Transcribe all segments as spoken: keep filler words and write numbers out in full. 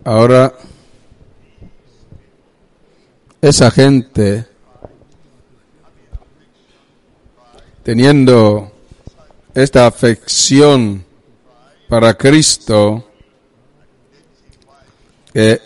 Ahora, esa gente, teniendo esta afección para Cristo, que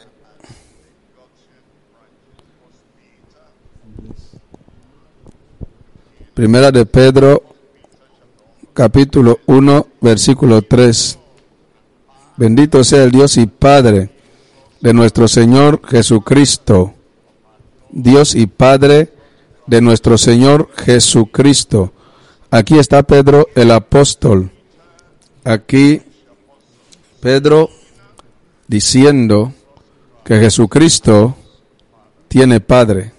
Primera de Pedro, capítulo uno, versículo tres. Bendito sea el Dios y Padre de nuestro Señor Jesucristo. Dios y Padre de nuestro Señor Jesucristo. Aquí está Pedro el apóstol. Aquí Pedro diciendo que Jesucristo tiene Padre.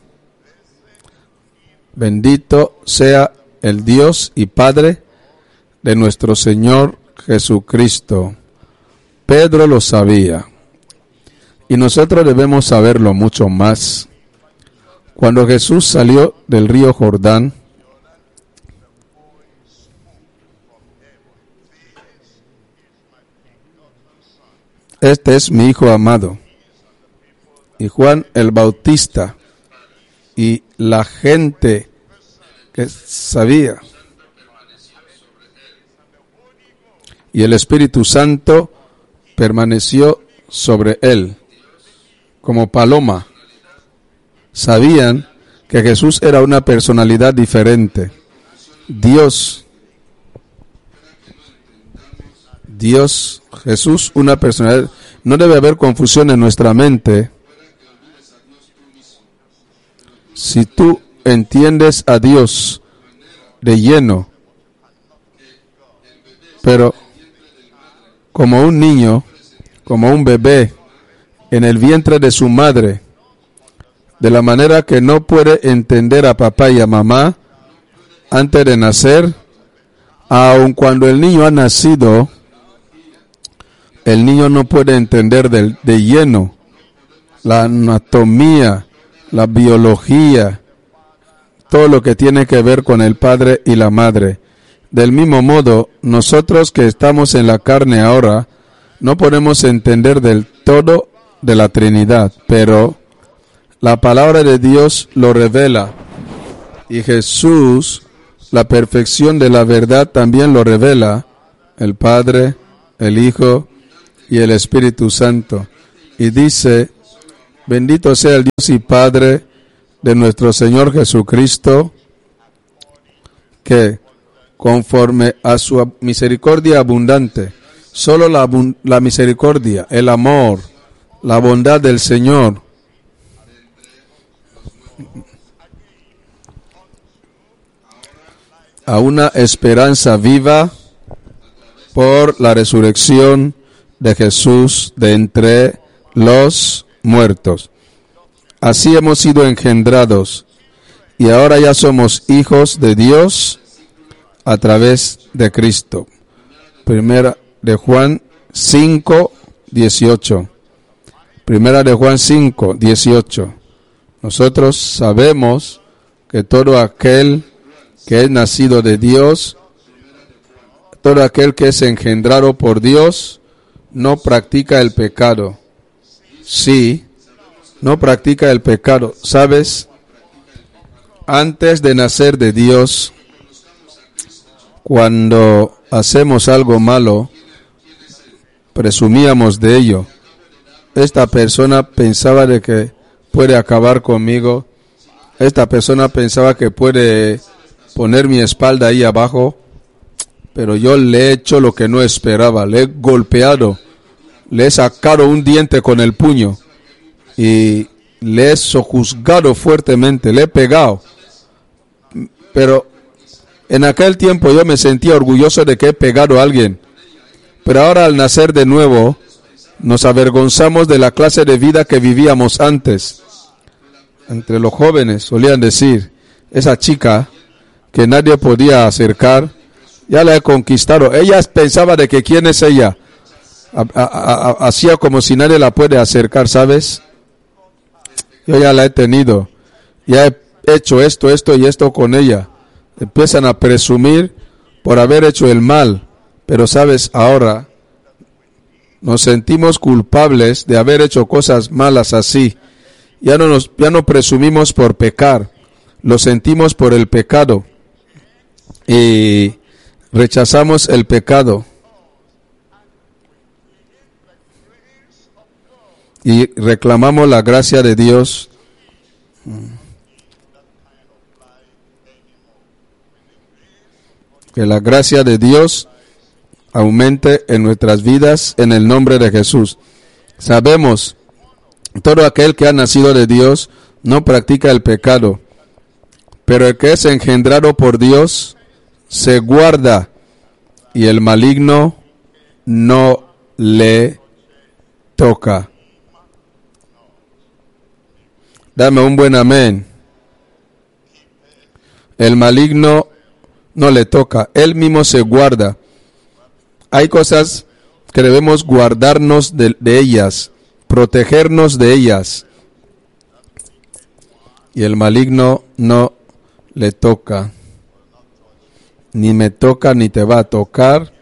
Bendito sea el Dios y Padre de nuestro Señor Jesucristo. Pedro lo sabía. Y nosotros debemos saberlo mucho más. Cuando Jesús salió del río Jordán, este es mi Hijo amado. Y Juan el Bautista y la gente que sabía, y el Espíritu Santo permaneció sobre él como paloma. Sabían que Jesús era una personalidad diferente. Dios, Dios, Jesús, una personalidad. No debe haber confusión en nuestra mente. Si tú entiendes a Dios de lleno, pero como un niño, como un bebé en el vientre de su madre, de la manera que no puede entender a papá y a mamá antes de nacer, aun cuando el niño ha nacido, el niño no puede entender de, de lleno la anatomía, la biología, todo lo que tiene que ver con el padre y la madre. Del mismo modo, nosotros que estamos en la carne ahora, no podemos entender del todo de la Trinidad, pero la palabra de Dios lo revela. Y Jesús, la perfección de la verdad, también lo revela. El Padre, el Hijo y el Espíritu Santo. Y dice: bendito sea el Dios y Padre de nuestro Señor Jesucristo, que conforme a su misericordia abundante, solo la, la misericordia, el amor, la bondad del Señor, a una esperanza viva por la resurrección de Jesús de entre los muertos. Así hemos sido engendrados y ahora ya somos hijos de Dios a través de Cristo. Primera de Juan cinco, dieciocho. Primera de Juan cinco, dieciocho. Nosotros sabemos que todo aquel que es nacido de Dios, todo aquel que es engendrado por Dios, no practica el pecado. Sí, no practica el pecado. ¿Sabes? Antes de nacer de Dios, cuando hacemos algo malo, presumíamos de ello. Esta persona pensaba de que puede acabar conmigo. Esta persona pensaba que puede poner mi espalda ahí abajo. Pero yo le he hecho lo que no esperaba. Le he golpeado. Le he sacado un diente con el puño. Y le he sojuzgado fuertemente. Le he pegado. Pero en aquel tiempo yo me sentía orgulloso de que he pegado a alguien. Pero ahora, al nacer de nuevo, nos avergonzamos de la clase de vida que vivíamos antes. Entre los jóvenes solían decir: esa chica que nadie podía acercar, ya la he conquistado. Ella pensaba de que quién es ella. Hacía como si nadie la puede acercar, ¿sabes? Yo ya la he tenido. Ya he hecho esto, esto y esto con ella. Empiezan a presumir por haber hecho el mal. Pero, ¿sabes? Ahora nos sentimos culpables de haber hecho cosas malas así. Ya no, nos, ya no presumimos por pecar, lo sentimos por el pecado y rechazamos el pecado. Y reclamamos la gracia de Dios. Que la gracia de Dios aumente en nuestras vidas en el nombre de Jesús. Sabemos, todo aquel que ha nacido de Dios no practica el pecado, pero el que es engendrado por Dios se guarda y el maligno no le toca. Dame un buen amén. El maligno no le toca, él mismo se guarda. Hay cosas que debemos guardarnos de, de ellas, protegernos de ellas. Y el maligno no le toca. Ni me toca ni te va a tocar.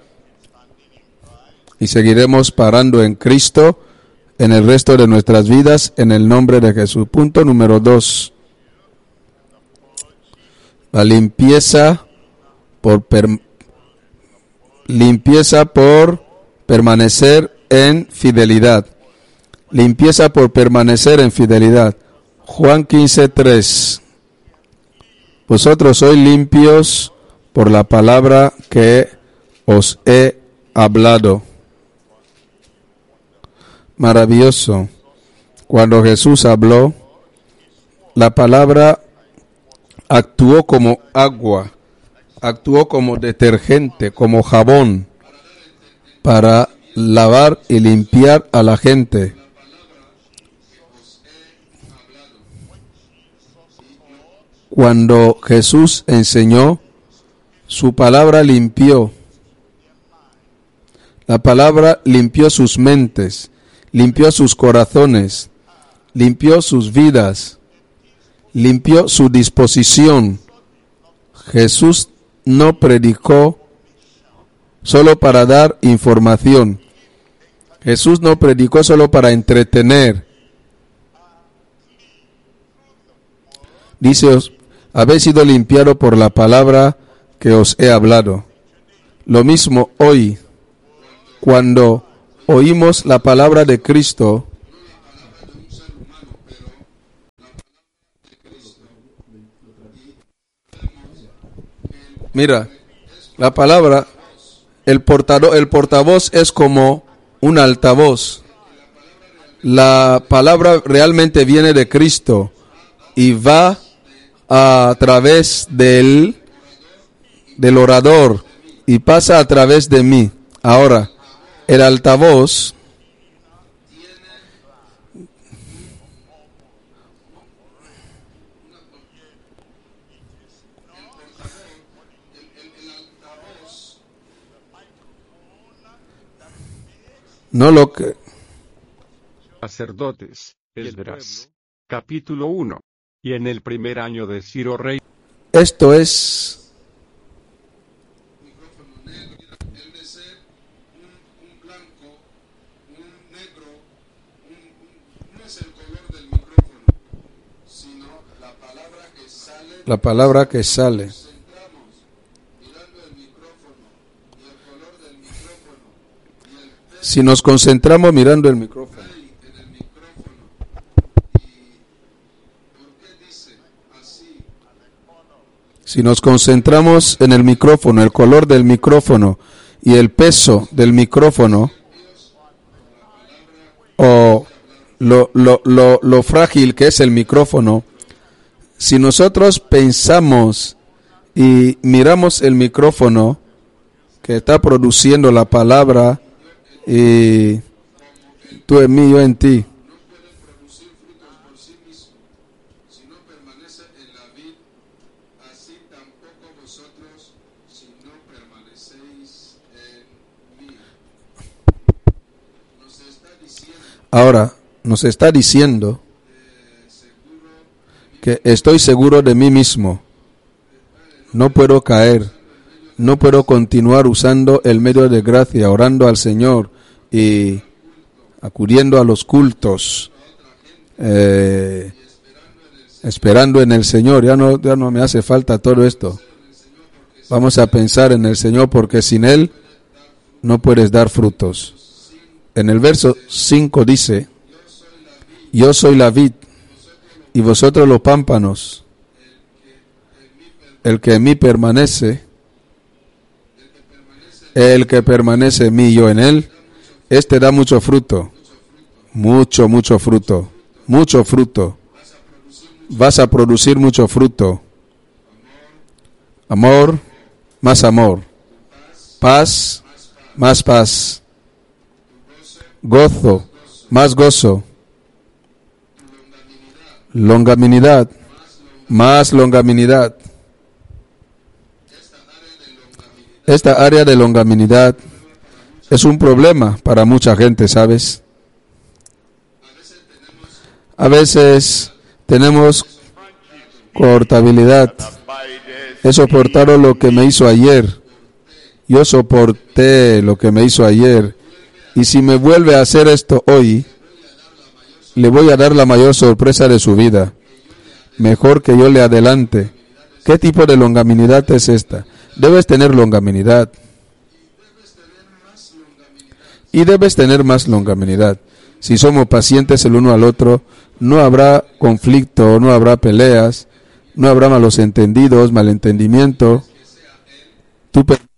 Y seguiremos parando en Cristo en el resto de nuestras vidas, en el nombre de Jesús. Punto número dos. La limpieza por per, limpieza por permanecer en fidelidad. Limpieza por permanecer en fidelidad. Juan quince, tres. Vosotros sois limpios por la palabra que os he hablado. Maravilloso. Cuando Jesús habló, la palabra actuó como agua, actuó como detergente, como jabón, para lavar y limpiar a la gente. Cuando Jesús enseñó, su palabra limpió. La palabra limpió sus mentes, limpió sus corazones, limpió sus vidas, limpió su disposición. Jesús no predicó solo para dar información. Jesús no predicó solo para entretener. Dice, os habéis sido limpiado por la palabra que os he hablado. Lo mismo hoy, cuando oímos la palabra de Cristo, mira, la palabra, el portador, el portavoz es como un altavoz. La palabra realmente viene de Cristo y va a través del, del orador y pasa a través de mí. Ahora, el altavoz no lo que Sacerdotes, Esdras, capítulo uno. Y en el primer año de Ciro rey. Esto es la palabra que sale. Si nos concentramos mirando el micrófono. Si nos concentramos en el micrófono, el color del micrófono y el peso del micrófono, o lo, lo, lo, lo frágil que es el micrófono, si nosotros pensamos y miramos el micrófono que está produciendo la palabra, y tú en mí, yo en ti, ahora nos está diciendo que estoy seguro de mí mismo, no puedo caer, no puedo continuar usando el medio de gracia, orando al Señor y acudiendo a los cultos, eh, esperando en el Señor. Ya no, ya no me hace falta todo esto. Vamos a pensar en el Señor, porque sin Él no puedes dar frutos. En el verso cinco dice: yo soy la vid y vosotros los pámpanos. El que en mí permanece, el que permanece en mí y yo en él, este da mucho fruto. Mucho, mucho fruto. Mucho fruto. Vas a producir mucho fruto. Amor, más amor. Paz, más paz. Gozo, más gozo. Longanimidad, más longanimidad. Esta área de longanimidad es un problema para mucha gente, ¿sabes? A veces tenemos cortabilidad. He soportado lo que me hizo ayer. Yo soporté lo que me hizo ayer. Y si me vuelve a hacer esto hoy, le voy a dar la mayor sorpresa de su vida. Mejor que yo le adelante. ¿Qué tipo de longanimidad es esta? Debes tener longanimidad. Y debes tener más longanimidad. Si somos pacientes el uno al otro, no habrá conflicto, no habrá peleas, no habrá malos entendidos, malentendimiento. Tú